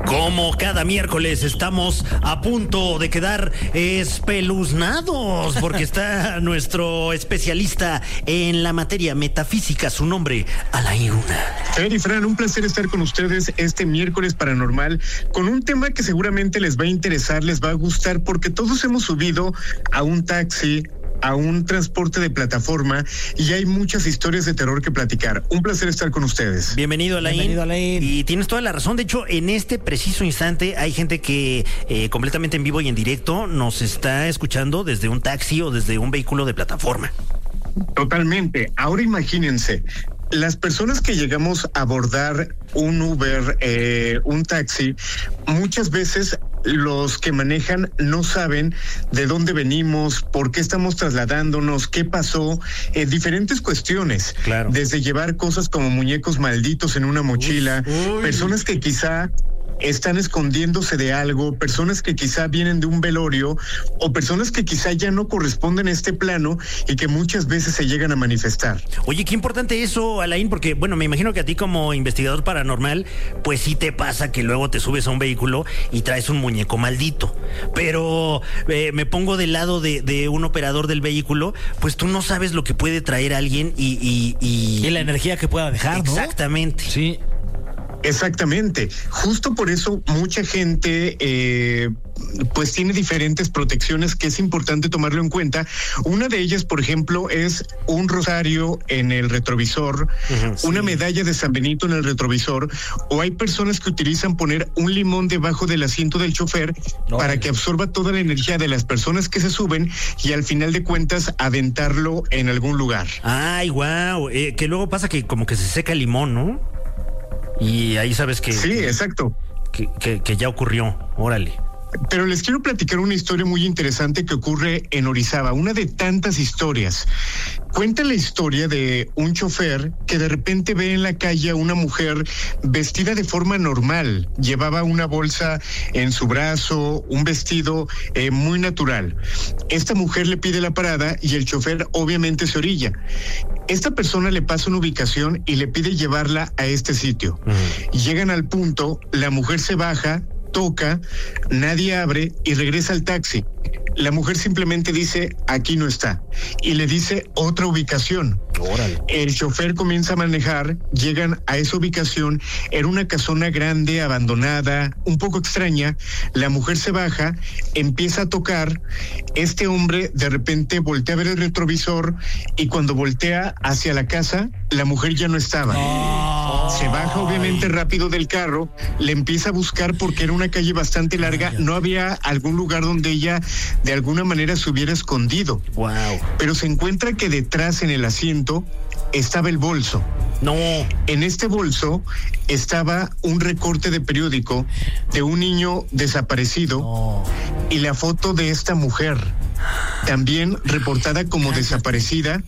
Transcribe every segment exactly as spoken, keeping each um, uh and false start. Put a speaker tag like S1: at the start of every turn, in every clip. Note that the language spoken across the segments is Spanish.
S1: Como cada miércoles estamos a punto de quedar espeluznados porque está nuestro especialista en la materia metafísica, su nombre, Alain Luna.
S2: Fer y Fran, un placer estar con ustedes este miércoles paranormal con un tema que seguramente les va a interesar, les va a gustar, porque todos hemos subido a un taxi, a un transporte de plataforma y hay muchas historias de terror que platicar. Un placer estar con ustedes.
S1: Bienvenido, Alain.
S3: Bienvenido, Alain.
S1: Y tienes toda la razón. De hecho, en este preciso instante hay gente que eh, completamente en vivo y en directo nos está escuchando desde un taxi o desde un vehículo de plataforma.
S2: Totalmente. Ahora imagínense, las personas que llegamos a abordar un Uber, eh, un taxi, muchas veces los que manejan no saben de dónde venimos, por qué estamos trasladándonos, qué pasó, eh, diferentes cuestiones.
S1: Claro.
S2: Desde llevar cosas como muñecos malditos en una mochila, uy, uy. personas que quizá están escondiéndose de algo, personas que quizá vienen de un velorio o personas que quizá ya no corresponden a este plano y que muchas veces se llegan a manifestar.
S1: Oye, qué importante eso, Alain, porque bueno, me imagino que a ti como investigador paranormal, pues sí te pasa que luego te subes a un vehículo y traes un muñeco maldito, pero eh, me pongo del lado de, de un operador del vehículo, pues tú no sabes lo que puede traer alguien y... Y, y...
S3: y la energía que pueda dejar, ¿no?
S1: Exactamente.
S3: Sí.
S2: Exactamente. Justo por eso mucha gente eh, pues tiene diferentes protecciones que es importante tomarlo en cuenta. Una de ellas, por ejemplo, es un rosario en el retrovisor, uh-huh, sí. una medalla de San Benito en el retrovisor, o hay personas que utilizan poner un limón debajo del asiento del chofer no, para que absorba toda la energía de las personas que se suben y al final de cuentas aventarlo en algún lugar.
S1: Ay, wow, eh, que luego pasa que como que se seca el limón, ¿no? Y ahí sabes que...
S2: Sí,
S1: que,
S2: exacto.
S1: Que, que, que ya ocurrió, órale.
S2: Pero les quiero platicar una historia muy interesante que ocurre en Orizaba, una de tantas historias. Cuenta la historia de un chofer que de repente ve en la calle a una mujer vestida de forma normal. Llevaba una bolsa en su brazo, un vestido eh, muy natural. Esta mujer le pide la parada y el chofer obviamente se orilla. Esta persona le pasa una ubicación y le pide llevarla a este sitio. Uh-huh. Llegan al punto, la mujer se baja, toca, nadie abre y regresa al taxi. La mujer simplemente dice, aquí no está, y le dice otra ubicación.
S1: Órale.
S2: El chofer comienza a manejar, llegan a esa ubicación, era una casona grande, abandonada, un poco extraña. La mujer se baja, empieza a tocar, este hombre de repente voltea a ver el retrovisor y cuando voltea hacia la casa, la mujer ya no estaba. Oh. Se baja obviamente rápido del carro, le empieza a buscar porque era una calle bastante larga, no había algún lugar donde ella de alguna manera se hubiera escondido.
S1: Wow.
S2: Pero se encuentra que detrás en el asiento estaba el bolso.
S1: No.
S2: En este bolso estaba un recorte de periódico de un niño desaparecido no. y la foto de esta mujer, también reportada como Cállate. desaparecida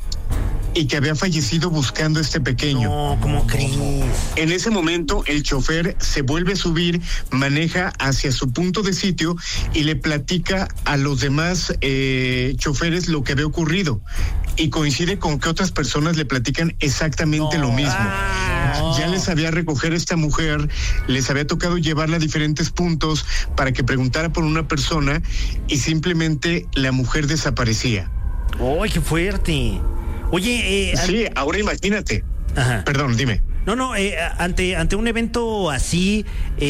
S2: y que había fallecido buscando a este pequeño.
S1: No, ¿cómo crees?
S2: En ese momento el chofer se vuelve a subir, maneja hacia su punto de sitio y le platica a los demás eh, choferes lo que había ocurrido. Y coincide con que otras personas le platican exactamente no. lo mismo. Ah, ya no. les había recoger a esta mujer, les había tocado llevarla a diferentes puntos para que preguntara por una persona y simplemente la mujer desaparecía.
S1: ¡Ay, qué fuerte! Oye, eh,
S2: sí, an... ahora imagínate. Ajá. Perdón, dime.
S1: No, no, eh, ante ante un evento así,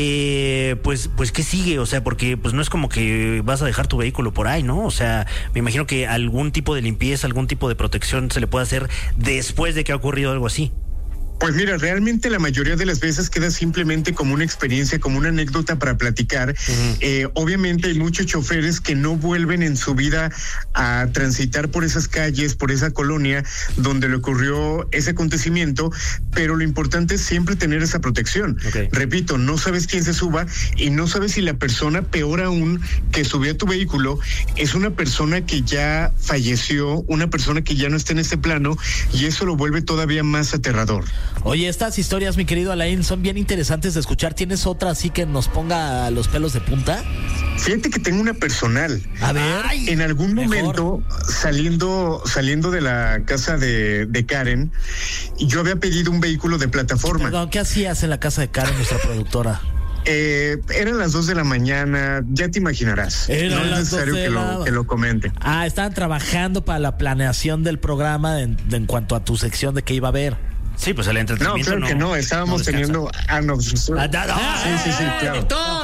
S1: eh, pues pues ¿qué sigue? O sea, porque pues no es como que vas a dejar tu vehículo por ahí, ¿no? O sea, me imagino que algún tipo de limpieza, algún tipo de protección se le puede hacer después de que ha ocurrido algo así.
S2: Pues mira, realmente la mayoría de las veces queda simplemente como una experiencia, como una anécdota para platicar. Uh-huh. Eh, obviamente hay muchos choferes que no vuelven en su vida a transitar por esas calles, por esa colonia donde le ocurrió ese acontecimiento, pero lo importante es siempre tener esa protección. Okay. Repito, no sabes quién se suba y no sabes si la persona, peor aún, que subió a tu vehículo es una persona que ya falleció, una persona que ya no está en este plano y eso lo vuelve todavía más aterrador.
S3: Oye, estas historias, mi querido Alain, son bien interesantes de escuchar. ¿Tienes otra así que nos ponga los pelos de punta?
S2: Fíjate que tengo una personal.
S3: A ver.
S2: Ay, en algún mejor. momento, saliendo saliendo de la casa de, de Karen, yo había pedido un vehículo de plataforma.
S3: Perdón, ¿qué hacías en la casa de Karen, nuestra productora?
S2: Eh, eran las dos de la mañana, ya te imaginarás.
S3: Eran
S2: no es
S3: las
S2: necesario
S3: doce
S2: que
S3: de
S2: lo,
S3: la-
S2: que lo comente.
S3: Ah, estaban trabajando para la planeación del programa en, en cuanto a tu sección de qué iba a haber.
S1: Sí, pues el
S2: No,
S1: entretenimiento
S2: claro que no, estábamos
S1: descansa.
S2: teniendo... Ah, no, sí,
S1: Ah, da- da-
S2: sí, sí, claro.
S3: ¡Doctor!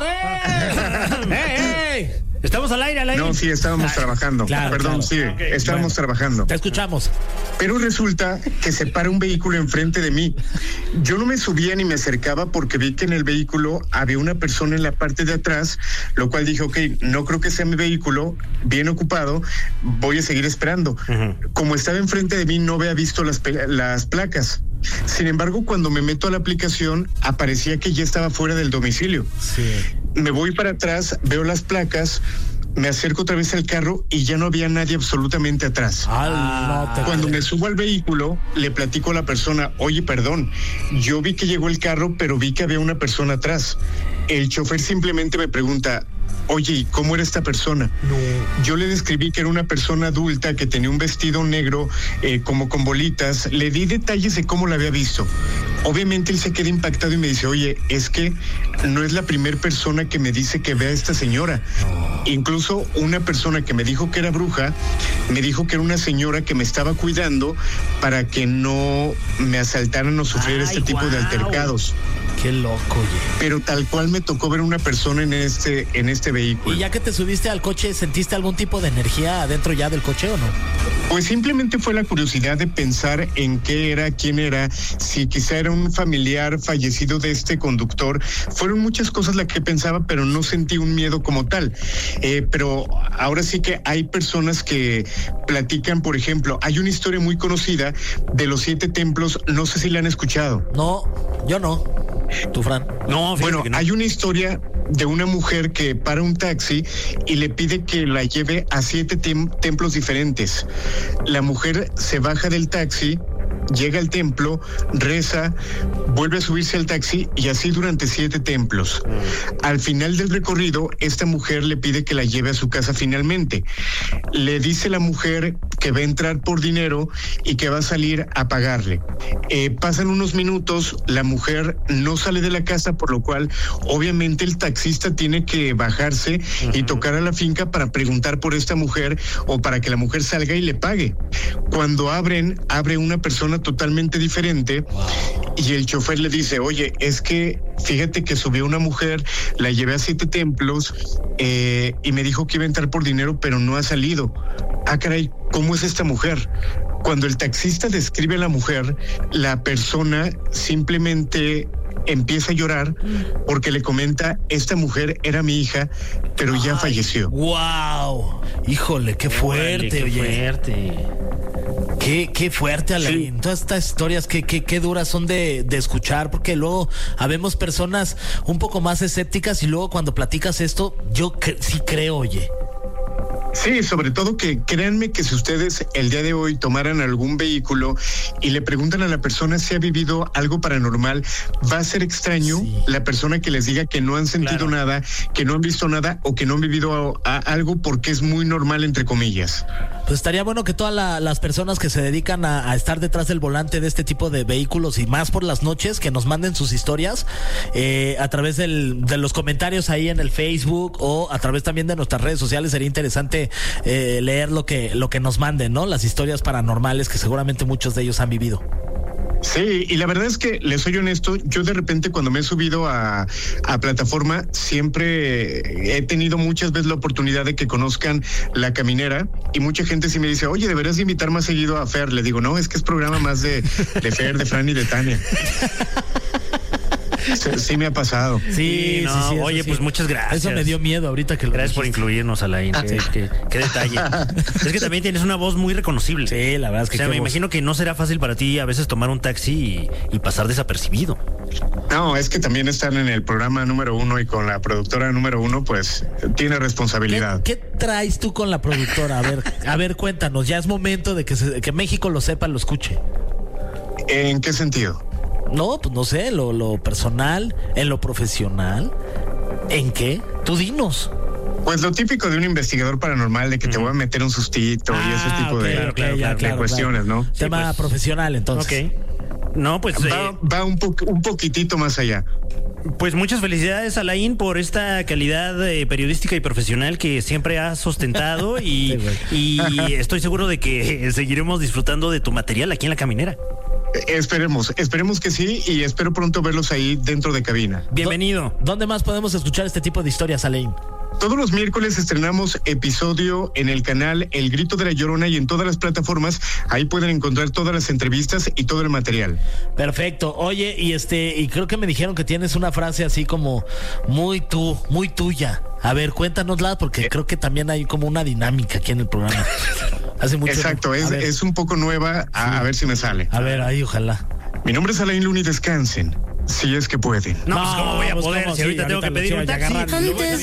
S3: ¡Eh! ¡Eh, eh!
S1: Estamos al aire, al aire.
S2: No, sí, estábamos
S1: Ay,
S2: trabajando.
S3: claro,
S2: Perdón,
S3: claro.
S2: sí,
S1: Ok,
S2: estábamos
S3: bueno.
S2: trabajando.
S3: Te escuchamos.
S2: Pero resulta que se para un vehículo enfrente de mí. Yo no me subía ni me acercaba porque vi que en el vehículo había una persona en la parte de atrás, lo cual dije, ok, no creo que sea mi vehículo, bien ocupado, voy a seguir esperando.
S1: Ujú.
S2: Como estaba enfrente de mí, no había visto las, pe- las placas. Sin embargo, cuando me meto a la aplicación, aparecía que ya estaba fuera del domicilio.
S3: Sí.
S2: Me voy para atrás, veo las placas, me acerco otra vez al carro y ya no había nadie absolutamente atrás.
S3: Ah, no te
S2: Cuando
S3: creo.
S2: me subo al vehículo, le platico a la persona, oye, perdón, yo vi que llegó el carro, pero vi que había una persona atrás. El chofer simplemente me pregunta, oye, ¿y cómo era esta persona? Yo le describí que era una persona adulta que tenía un vestido negro eh, como con bolitas. Le di detalles de cómo la había visto. Obviamente él se queda impactado y me dice, oye, es que no es la primera persona que me dice que ve a esta señora. Incluso una persona que me dijo que era bruja, me dijo que era una señora que me estaba cuidando para que no me asaltaran o sufriera
S1: Ay,
S2: este tipo de
S1: guau.
S2: altercados.
S3: Qué loco, oye.
S2: Pero tal cual me tocó ver una persona en este, en este vehículo.
S3: Y ya que te subiste al coche, ¿sentiste algún tipo de energía adentro ya del coche o no?
S2: Pues simplemente fue la curiosidad de pensar en qué era, quién era, si quizá era un familiar fallecido de este conductor. Fueron muchas cosas las que pensaba, pero no sentí un miedo como tal. Eh, pero ahora sí que hay personas que platican, por ejemplo, hay una historia muy conocida de los siete templos, no sé si la han escuchado.
S3: No, yo no. ¿Tú, Fran?
S1: No, fíjate
S2: Bueno,
S1: que no.
S2: hay una historia de una mujer que para un taxi y le pide que la lleve a siete tem- templos diferentes. La mujer se baja del taxi, llega al templo, reza, vuelve a subirse al taxi y así durante siete templos. Al final del recorrido, esta mujer le pide que la lleve a su casa finalmente. Le dice la mujer que va a entrar por dinero y que va a salir a pagarle. Eh, pasan unos minutos, la mujer no sale de la casa, por lo cual obviamente el taxista tiene que bajarse y tocar a la finca para preguntar por esta mujer o para que la mujer salga y le pague. Cuando abren, abre una persona totalmente diferente y el chofer le dice, oye, es que fíjate que subió una mujer, la llevé a siete templos eh, y me dijo que iba a entrar por dinero, pero no ha salido. Ah, caray, ¿cómo es esta mujer? Cuando el taxista describe a la mujer, la persona simplemente empieza a llorar porque le comenta, esta mujer era mi hija, pero ya falleció.
S3: ¡Wow! Híjole, qué
S1: Órale,
S3: fuerte,
S1: qué
S3: oye.
S1: fuerte.
S3: Qué, qué fuerte, Alain.
S2: Sí.
S3: Todas estas historias, qué, qué, qué duras son de, de escuchar, porque luego habemos personas un poco más escépticas y luego cuando platicas esto, yo cre- sí creo, oye.
S2: Sí, sobre todo que créanme que si ustedes el día de hoy tomaran algún vehículo y le preguntan a la persona si ha vivido algo paranormal, va a ser extraño
S3: Sí.
S2: la persona que les diga que no han sentido
S1: Claro.
S2: nada, que no han visto nada o que no han vivido a, a algo porque es muy normal, entre comillas.
S3: Pues estaría bueno que todas la- las personas que se dedican a, a estar detrás del volante de este tipo de vehículos y más por las noches, que nos manden sus historias eh, a través del, de los comentarios ahí en el Facebook o a través también de nuestras redes sociales. Sería interesante eh, leer lo que, lo que nos manden, ¿no? Las historias paranormales que seguramente muchos de ellos han vivido.
S2: Sí, y la verdad es que, les soy honesto, yo de repente cuando me he subido a, a plataforma, siempre he tenido muchas veces la oportunidad de que conozcan La Caminera, y mucha gente sí me dice, oye, deberías de invitar más seguido a Fer. Le digo, no, es que es programa más de, de Fer, de Fran y de Tania. Sí, sí me ha pasado.
S1: Sí, no,
S3: eso
S1: oye, pues muchas gracias.
S3: Eso me dio miedo ahorita que lo
S1: Gracias por
S3: dijiste.
S1: incluirnos, Alain. Qué, qué- qué detalle. Es que también tienes una voz muy reconocible.
S3: Sí, la verdad es que
S1: O sea,
S3: qué
S1: me
S3: voz.
S1: imagino que no será fácil para ti a veces tomar un taxi y, y pasar desapercibido.
S2: No, es que también están en el programa número uno y con la productora número uno, pues tiene
S3: ¿Qué,
S2: responsabilidad.
S3: qué traes tú con la productora? A ver, a ver, cuéntanos. Ya es momento de que, se- que México lo sepa, lo escuche.
S2: ¿En qué sentido?
S3: No, pues no sé, lo, lo personal, en lo profesional, ¿en qué? Tú dinos.
S2: Pues lo típico de un investigador paranormal, de que te voy a meter un sustito y ese
S3: Ah,
S2: tipo
S3: ok,
S2: de,
S3: ok,
S1: claro,
S3: ya,
S1: claro,
S2: de
S3: claro,
S2: cuestiones,
S3: claro.
S2: ¿no?
S3: Tema
S1: pues.
S3: profesional, entonces.
S1: Ok. No, pues.
S2: Va,
S1: eh,
S2: va un, po- un poquitito más allá.
S1: Pues muchas felicidades, Alain, por esta calidad eh, periodística y profesional que siempre has ostentado y, y estoy seguro de que seguiremos disfrutando de tu material aquí en La Caminera.
S2: Esperemos, esperemos que sí y espero pronto verlos ahí dentro de cabina.
S1: Bienvenido.
S3: ¿Dónde más podemos escuchar este tipo de historias, Alain?
S2: Todos los miércoles estrenamos episodio en el canal El Grito de la Llorona y en todas las plataformas. Ahí pueden encontrar todas las entrevistas y todo el material.
S3: Perfecto. Oye, y este, y creo que me dijeron que tienes una frase así como muy tú, muy tuya. A ver, cuéntanosla porque eh. creo que también hay como una dinámica aquí en el programa. Hace mucho.
S2: Exacto, es, es un poco nueva. A, sí. a ver si me sale.
S3: A ver, ahí ojalá.
S2: Mi nombre es Alain Luna y descansen. Si es que pueden.
S1: No, pues cómo voy a poder, si ahorita sí, tengo ahorita que pedir un taxi.